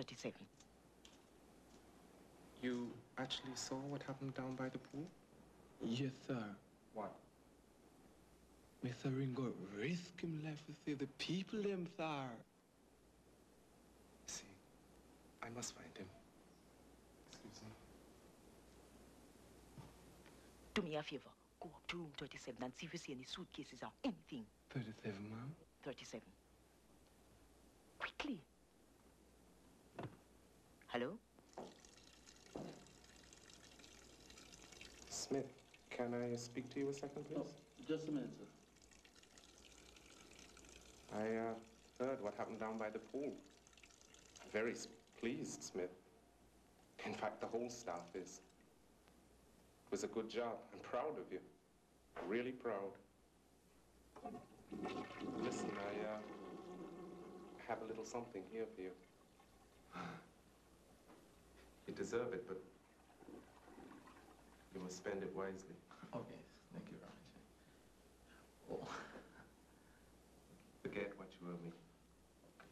37. You actually saw what happened down by the pool? Yes, sir. What? Mr. Ringo risk him life to save the people them, sir. See, I must find him. Excuse me. Do me a favor. Go up to room 37 and see if you see any suitcases or anything. 37, ma'am? 37. Quickly. Hello? Smith, can I speak to you a second, please? Oh, just a minute, sir. I heard what happened down by the pool. I'm very pleased, Smith. In fact, the whole staff is. It was a good job. I'm proud of you. Really proud. Listen, I have a little something here for you. You deserve it, but you must spend it wisely. Okay, thank you very much. Oh. Forget what you owe me.